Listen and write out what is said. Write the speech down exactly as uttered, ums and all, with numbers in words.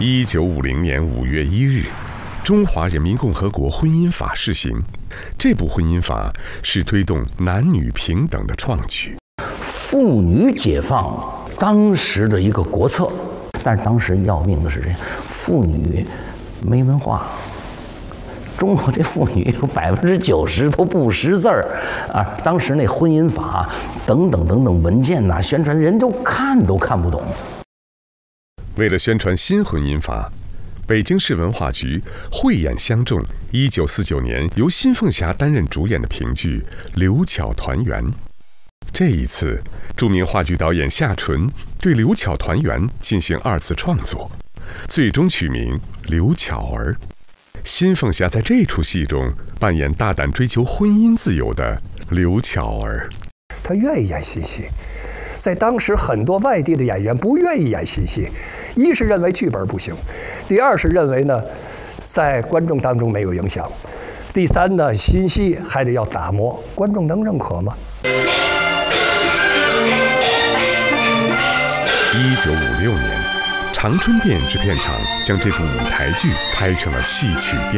一九五零年五月一日，中华人民共和国婚姻法施行。这部婚姻法是推动男女平等的创举， 妇女解放当时的一个国策。但是当时要命的是这样，妇女没文化。中国这妇女有百分之九十都不识字儿啊！当时那婚姻法等等等等文件呐、啊，宣传人都看都看不懂。 为了宣传新婚姻法，北京市文化局慧眼相中一九四九年由辛凤霞担任主演的评剧《刘巧团圆》。这一次，著名话剧导演夏纯对《刘巧团圆》进行二次创作，最终取名《刘巧儿》。辛凤霞在这出戏中扮演大胆追求婚姻自由的刘巧儿。 她愿意演新戏，在当时很多外地的演员不愿意演新戏，一是认为剧本不行，第二是认为呢，在观众当中没有影响，第三呢，新戏还得要打磨，观众能认可吗？ 一九五六年，长春电影制片厂将这部舞台剧拍成了戏曲电影。